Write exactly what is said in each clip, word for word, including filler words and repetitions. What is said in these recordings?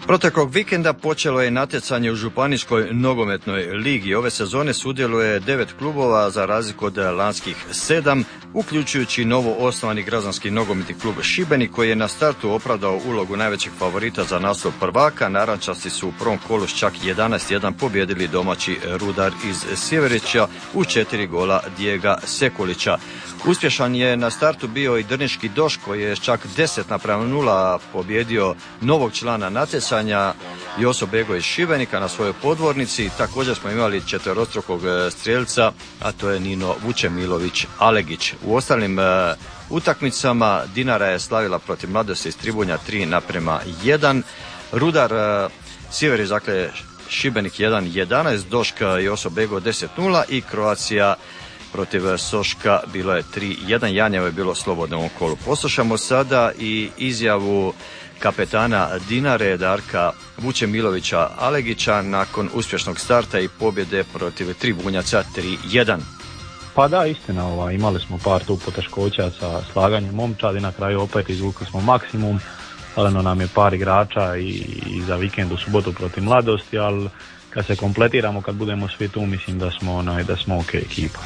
Proteklog vikenda počelo je natjecanje u Županijskoj nogometnoj ligi. Ove sezone sudjeluje devet klubova za razliku od lanskih sedam, uključujući novo osnovani građanski nogometni klub Šibenik koji je na startu opravdao ulogu najvećeg favorita za naslov prvaka. Narančasti su u prvom kolu s čak jedanaest jedan pobjedili domaći Rudar iz Sjeverića u četiri gola Dijega Sekulića. Uspješan je na startu bio i drniški Doš koji je čak deset naprema nula pobjedio novog člana natjecanja Joso Bego iz Šibenika na svojoj podvornici. Također smo imali četverostrukog strijelca, a to je Nino Vučemilović Alegić. U ostalim uh, utakmicama Dinara je slavila protiv Mladosti iz Tribunja tri naprema jedan. Rudar uh, Sjeverić, dakle Šibenik jedan jedanaest, Doška i Joso Bego deset nula i Croatia protiv Soška bilo je tri jedan. Janjevo je bilo slobodno u ovom kolu. Poslušamo sada i izjavu kapetana Dinare Darka Vučemilovića Alegića nakon uspješnog starta i pobjede protiv Tribunjaca tri jedan. Pa da, istina, ova, imali smo par tu poteškoća sa slaganjem momčadi, na kraju opet izvukli smo maksimum, ali nam je par igrača i, i za vikend u subotu protiv Mladosti, ali kad se kompletiramo, kad budemo svi tu, mislim da smo, onaj, da smo ok ekipa.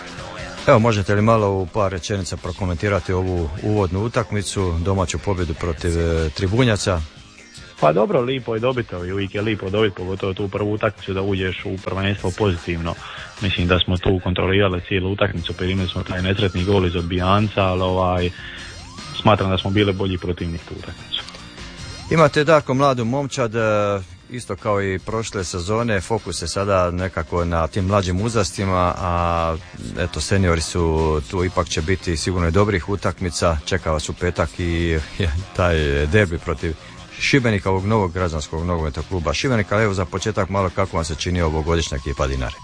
Evo, možete li malo u par rečenica prokomentirati ovu uvodnu utakmicu, domaću pobjedu protiv e, Tribunjaca? Pa dobro, lipo je dobiti, uvijek je lipo dobiti, pogotovo tu prvu utakmicu da uđeš u prvenstvo pozitivno. Mislim da smo tu kontrolirali cijelu utakmicu, primili smo taj nesretni gol iz odbijanca, ali ovaj, smatram da smo bili bolji protivnik tu utakmicu. Imate Darko mladu momčad, isto kao i prošle sezone, fokus je sada nekako na tim mlađim uzrastima, a eto seniori su tu, ipak će biti sigurno i dobrih utakmica. Čeka vas u petak i taj derbi protiv Šibenika, ovog novog građanskog nogometnog kluba Šibenika. Ali evo za početak malo kako vam se čini ovogodišnja ekipa Dinare.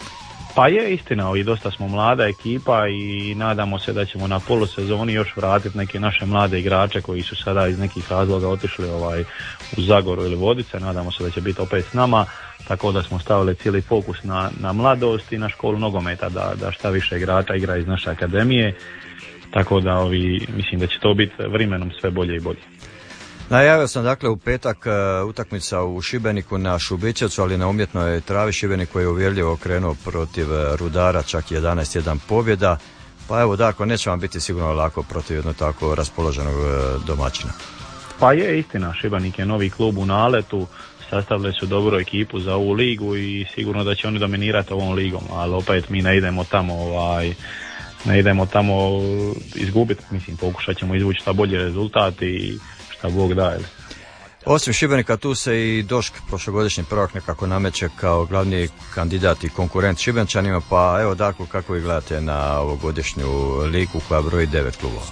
Pa je istina, i dosta smo mlada ekipa i nadamo se da ćemo na polusezoni još vratiti neke naše mlade igrače koji su sada iz nekih razloga otišli ovaj, u Zagoru ili Vodice. Nadamo se da će biti opet s nama, tako da smo stavili cijeli fokus na, na mladost i na školu nogometa, da, da šta više igrača igra iz naše akademije, tako da ovi, mislim da će to biti vremenom sve bolje i bolje. Najavio sam dakle u petak uh, utakmica u Šibeniku na Šubićevcu, ali na umjetnoj travi. Šibenik koji je uvjerljivo krenuo protiv uh, Rudara, čak jedanaest jedan pobjeda. Pa evo Darko, neće vam biti sigurno lako protiv jedno tako raspoloženog uh, domaćina. Pa je istina, Šibenik je novi klub u naletu, sastavili su dobru ekipu za ovu ligu i sigurno da će oni dominirati ovom ligom, ali opet mi ne idemo tamo ovaj, ne idemo tamo izgubiti, mislim pokušat ćemo izvući šta bolji rezultat i šta Bog daje. Osim Šibenika tu se i Došk, prošlogodišnji prvak, nekako nameće kao glavni kandidat i konkurent Šibenčanima, pa evo Darko, kako vi gledate na ovogodišnju ligu koja broji devet klubova?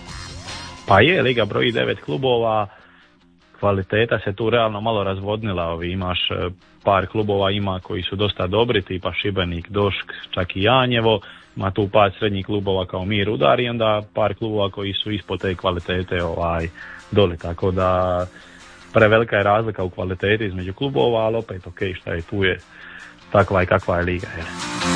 Pa je, liga broji devet klubova, kvaliteta se tu realno malo razvodnila, ovi imaš par klubova ima koji su dosta dobri, tipa Šibenik, Došk, čak i Janjevo, ima tu par srednjih klubova kao mi Rudar i onda par klubova koji su ispod te kvalitete ovaj doli, tako da prevelika je razlika u kvaliteti između klubova, ali opet ok, šta je tu je, takva je kakva je liga. Je.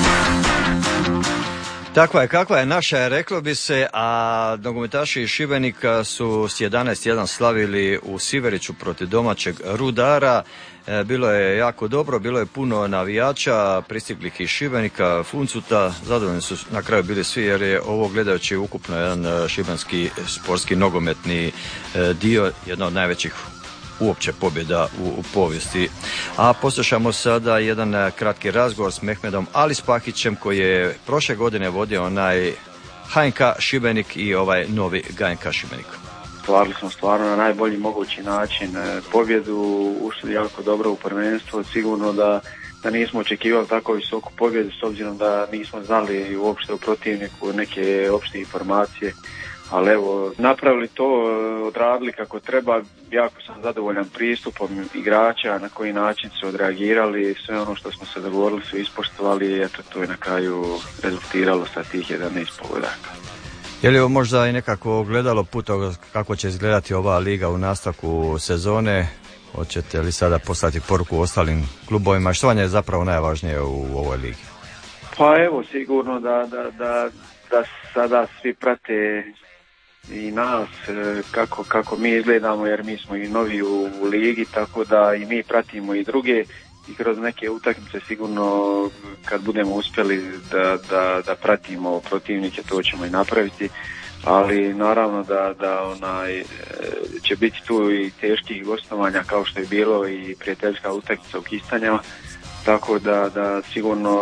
Takva je kakva je naša je, reklo bi se, a nogometaši iz Šibenika su s jedanaest jedan slavili u Siveriću protiv domaćeg Rudara. E, bilo je jako dobro, bilo je puno navijača, pristiglih iz Šibenika, Funcuta, zadovoljni su na kraju bili svi jer je ovo gledajući ukupno jedan šibenski sportski nogometni e, dio, jedna od najvećih uopće pobjeda u, u povijesti. A poslušamo sada jedan kratki razgovor s Mehmedom Alispahićem koji je prošle godine vodio onaj H N K Šibenik i ovaj novi G N K Šibenik. Stvarili smo stvarno na najbolji mogući način pobjedu, ušli jako dobro u prvenstvo, sigurno da, da nismo očekivali tako visoku pobjedu s obzirom da nismo znali uopšte u protivniku neke opšte informacije. Ali evo, napravili to, odradili kako treba, jako sam zadovoljan pristupom igrača, na koji način su odreagirali, sve ono što smo se dogovorili su ispoštovali i eto to je na kraju rezultiralo sa tih jedanaest pogodaka. Je li ovo možda i nekako gledalo put kako će izgledati ova liga u nastavku sezone? Hoćete li sada poslati poruku ostalim klubovima? Što vam je zapravo najvažnije u ovoj ligi? Pa evo, sigurno da, da, da, da sada svi prate i nas kako, kako mi izgledamo, jer mi smo i novi u, u ligi, tako da i mi pratimo i druge i kroz neke utakmice sigurno kad budemo uspjeli da, da, da pratimo protivnike, to ćemo i napraviti, ali naravno da, da onaj, će biti tu i teških gostovanja kao što je bilo i prijateljska utakmica u Kistanjama, tako da, da sigurno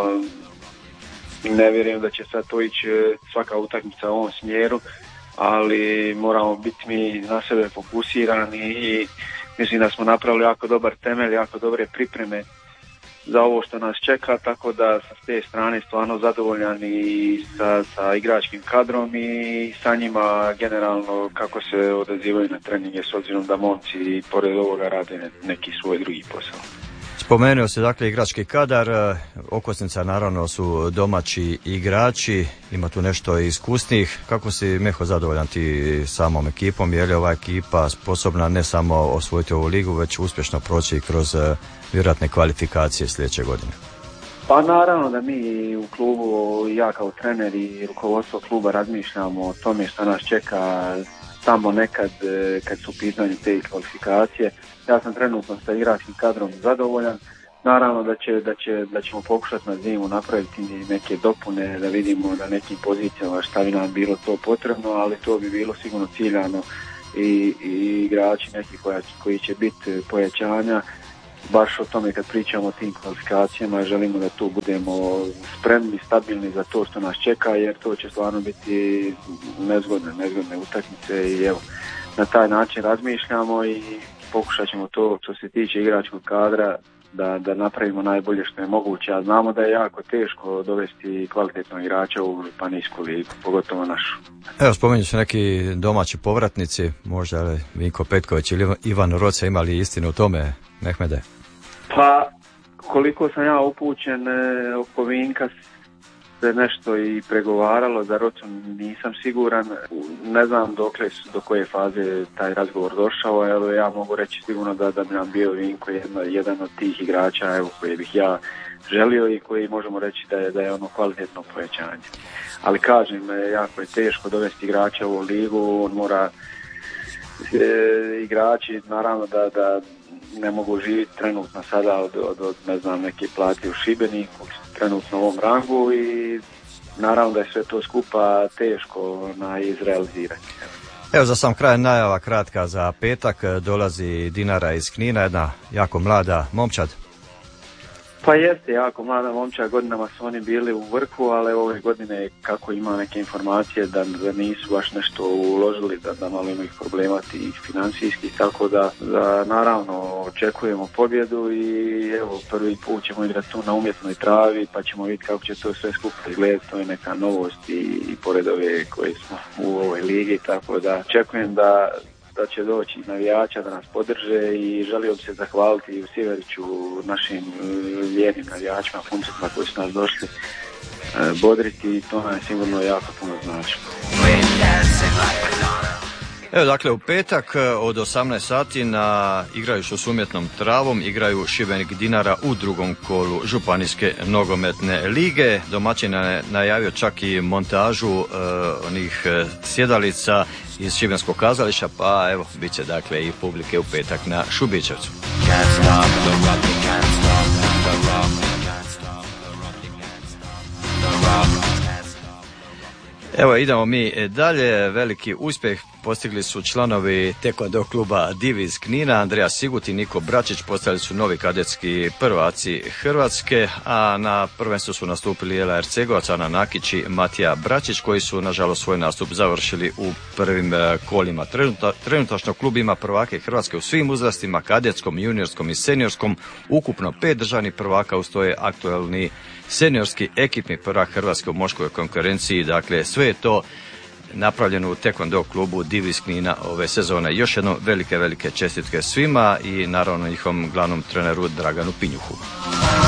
ne vjerujem da će sad to ići svaka utakmica u ovom smjeru, ali moramo biti mi na sebe fokusirani i mislim da smo napravili jako dobar temelj, jako dobre pripreme za ovo što nas čeka, tako da s te strane stvarno zadovoljan i sa, sa igračkim kadrom i sa njima generalno kako se odazivaju na treninge, s obzirom da momci pored ovoga rade neki svoj drugi posao. Spomenuo se dakle igrački kadar, okosnica naravno su domaći igrači, ima tu nešto iskusnijih. Kako si, Meho, zadovoljan ti samom ekipom? Je li ova ekipa sposobna ne samo osvojiti ovu ligu, već uspješno proći kroz vjerojatne kvalifikacije sljedeće godine? Pa naravno da mi u klubu, ja kao trener i rukovodstvo kluba razmišljamo o tome što nas čeka tamo nekad kad su u pitanju te kvalifikacije. Ja sam trenutno sa igračkim kadrom zadovoljan. Naravno da, će, da, će, da ćemo pokušati na zimu napraviti neke dopune, da vidimo na nekim pozicijama šta bi nam bilo to potrebno, ali to bi bilo sigurno ciljano i, i igrači neki koja, koji će biti pojačanja. Baš o tome kad pričamo o tim kvalifikacijama želimo da tu budemo spremni, stabilni za to što nas čeka, jer to će stvarno biti nezgodne, nezgodne utakmice i evo, na taj način razmišljamo i pokušat ćemo to što se tiče igračkog kadra da, da napravimo najbolje što je moguće, a znamo da je jako teško dovesti kvalitetnog igrača u županijsku ligu, pogotovo našu. Evo, spominju su neki domaći povratnici, možda Vinko Petković ili Ivan Roca, imali istinu u tome, Mehmede? Pa, koliko sam ja upućen, oko Vinka se nešto i pregovaralo, za Rocu nisam siguran, ne znam dokle, do koje faze taj razgovor došao, ali ja mogu reći sigurno da, da bi nam bio Vinko jedna, jedan od tih igrača evo, koje bih ja želio i koji možemo reći da je, da je ono kvalitetno povećanje. Ali kažem, jako je teško dovesti igrača u ovu ligu, on mora e, igrači naravno da, da ne mogu živjeti trenutno sada od, od, od ne znam, neke plati u Šibeniku, trenutno u ovom rangu i naravno da je sve to skupa teško na izrealizirati. Evo za sam kraj najava kratka za petak, dolazi Dinara iz Knina, jedna jako mlada momčad. Pa jeste, jako mlada momčad, godinama su oni bili u vrhu, ali ove godine kako ima neke informacije da, da nisu baš nešto uložili, da, da malo imaju problema tih financijskih, tako da, da naravno očekujemo pobjedu i evo prvi put ćemo igrati tu na umjetnoj travi pa ćemo vidjeti kako će to sve skupo izgledati, to je neka novost i, i pored ove koje smo u ovoj ligi, tako da očekujem da da će doći navijača da nas podrže i želio bi se zahvaliti u Siveriću našim lijenim navijačima, puncima koji su nas došli bodriti i to nam je sigurno jako puno znači. Evo dakle u petak od osamnaest sati na igrajuću s umjetnom travom igraju Šibenik Dinara u drugom kolu Županijske nogometne lige. Domaćin je najavio čak i montažu uh, onih uh, sjedalica iz Šibenskog kazališta, pa evo bit će dakle i publike u petak na Šubićevcu. Evo idemo mi dalje, veliki uspjeh postigli su članovi Taekwondo kluba Divi iz Knina, Andreja Siguti i Niko Bračić postali su novi kadetski prvaci Hrvatske, a na prvenstvu su nastupili Jela Ercegovac, Ana Nakić i Matija Bračić koji su nažalost svoj nastup završili u prvim kolima. Trenuta, trenutačno klub ima prvake Hrvatske u svim uzrastima, kadetskom, juniorskom i seniorskom, ukupno pet državnih prvaka, ustoje aktualni seniorski ekipni prvak Hrvatske u muškoj konkurenciji, dakle sve je to napravljeno u Taekwondo klubu Divi iz Knina ove sezone. Još jedno velike, velike čestitke svima i naravno njihovom glavnom treneru Draganu Pinjuhu.